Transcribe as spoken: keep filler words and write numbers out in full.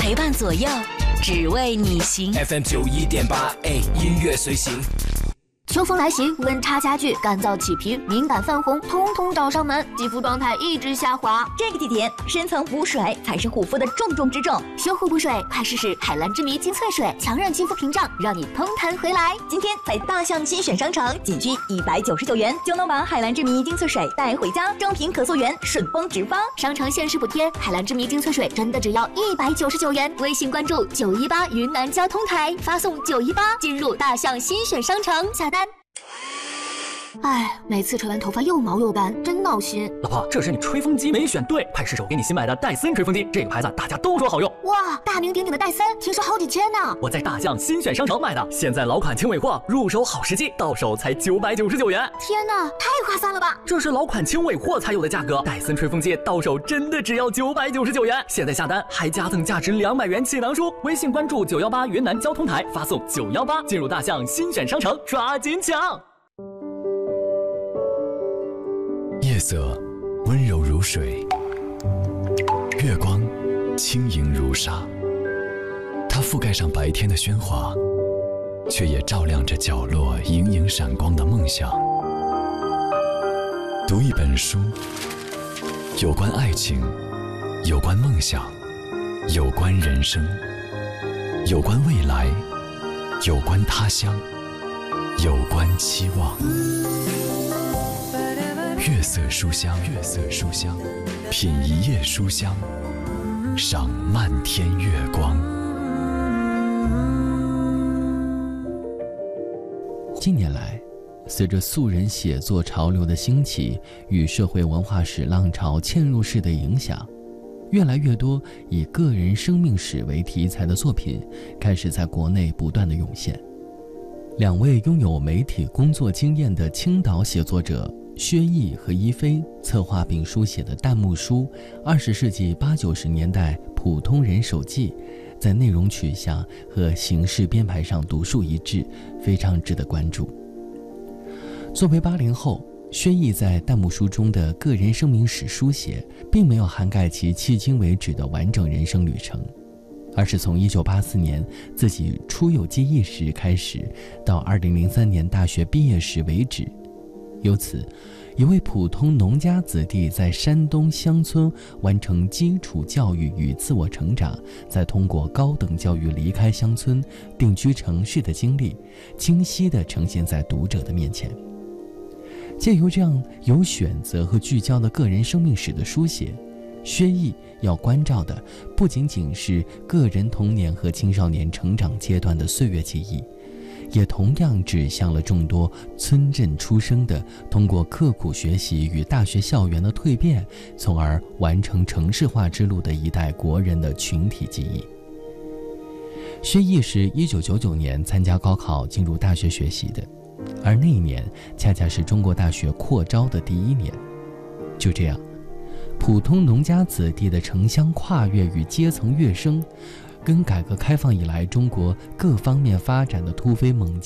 陪伴左右，只为你行。 F M 九一点八 A 音乐随行。 秋风来袭，温差加剧，干燥起皮，敏感泛红，通通找上门，肌肤状态一直下滑。 这个季节，深层补水才是护肤的重中之重。 修护补水，快试试海蓝之谜精粹水，强韧肌肤屏障，让你通弹回来。 今天在大象新选商城，仅需一百九十九元就能把海蓝之谜精粹水带回家，正品可溯源，顺丰直发。 商城限时补贴，海蓝之谜精粹水真的只要一百九十九元。微信关注九一八云南交通台，发送九一八进入大象新选商城下单。哎，每次吹完头发又毛又干，真闹心。 老婆，这是你吹风机没选对，快试手给你新买的戴森吹风机，这个牌子大家都说好用。 哇，大名鼎鼎的戴森，听说好几千呢。 我在大象新选商城买的，现在老款轻尾货，入手好时机，到手才九百九十九元。 天哪，太划算了吧！ 这是老款轻尾货才有的价格，戴森吹风机到手真的只要九百九十九元。现在下单还加赠价值两百元气囊书，微信关注九一八云南交通台，发送九一八进入大象新选商城，抓紧抢！ 夜色温柔如水，月光轻盈如纱，它覆盖上白天的喧哗，却也照亮着角落隐隐闪光的梦想。读一本书，有关爱情，有关梦想，有关人生，有关未来，有关他乡，有关期望。月色书香，月色书香，品一夜书香，赏漫天月光。 近年来，随着素人写作潮流的兴起与社会文化史浪潮嵌入式的影响，越来越多以个人生命史为题材的作品开始在国内不断的涌现。两位拥有媒体工作经验的青岛写作者薛毅和一飞策划并书写的弹幕书《二十世纪八九十年代普通人手记》，在内容取向和形式编排上独树一帜，非常值得关注。作为八零后，薛毅在弹幕书中的个人生命史书写，并没有涵盖其迄今为止的完整人生旅程，而是从一九八四年自己初有记忆时开始，到二零零三年大学毕业时为止。由此，一位普通农家子弟在山东乡村完成基础教育与自我成长，再通过高等教育离开乡村定居城市的经历，清晰地呈现在读者的面前。借由这样有选择和聚焦的个人生命史的书写，薛毅要关照的不仅仅是个人童年和青少年成长阶段的岁月记忆，也同样指向了众多村镇出生的，通过刻苦学习与大学校园的蜕变，从而完成城市化之路的一代国人的群体记忆。薛毅是一九九九年参加高考进入大学学习的，而那一年恰恰是中国大学扩招的第一年。就这样，普通农家子弟的城乡跨越与阶层跃升，跟改革开放以来中国各方面发展的突飞猛进